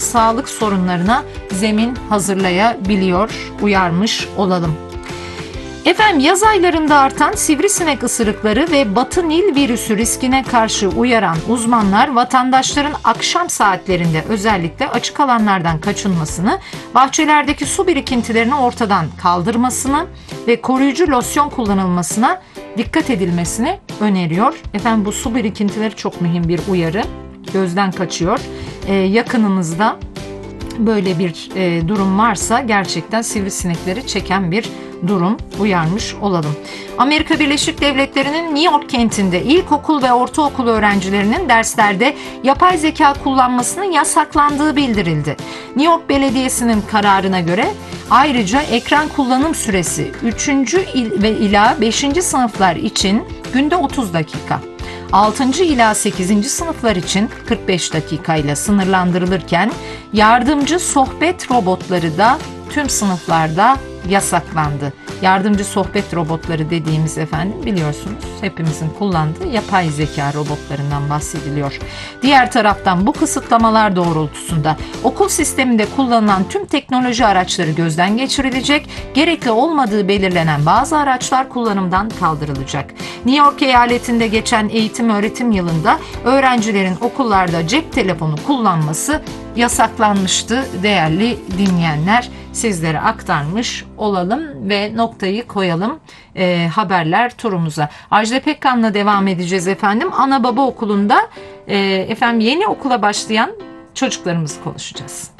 sağlık sorunlarına zemin hazırlayabiliyor, uyarmış olalım. Efendim, yaz aylarında artan sivrisinek ısırıkları ve Batı Nil virüsü riskine karşı uyaran uzmanlar vatandaşların akşam saatlerinde özellikle açık alanlardan kaçınmasını, bahçelerdeki su birikintilerini ortadan kaldırmasını ve koruyucu losyon kullanılmasına dikkat edilmesini öneriyor. Efendim, bu su birikintileri çok mühim bir uyarı. Gözden kaçıyor. Yakınınızda böyle bir durum varsa gerçekten sivrisinekleri çeken bir durum, uyarmış olalım. Amerika Birleşik Devletleri'nin New York kentinde ilkokul ve ortaokul öğrencilerinin derslerde yapay zeka kullanmasının yasaklandığı bildirildi. New York Belediyesi'nin kararına göre ayrıca ekran kullanım süresi 3. ve ila 5. sınıflar için günde 30 dakika. 6. ila 8. sınıflar için 45 dakikayla sınırlandırılırken yardımcı sohbet robotları da tüm sınıflarda yasaklandı. Yardımcı sohbet robotları dediğimiz, efendim, biliyorsunuz hepimizin kullandığı yapay zeka robotlarından bahsediliyor. Diğer taraftan bu kısıtlamalar doğrultusunda okul sisteminde kullanılan tüm teknoloji araçları gözden geçirilecek, gerekli olmadığı belirlenen bazı araçlar kullanımdan kaldırılacak. New York eyaletinde geçen eğitim öğretim yılında öğrencilerin okullarda cep telefonu kullanması yasaklanmıştı değerli dinleyenler. Sizlere aktarmış olalım ve noktayı koyalım haberler turumuza. Ajda Pekkan'la devam edeceğiz efendim. Ana baba okulunda efendim yeni okula başlayan çocuklarımızı konuşacağız.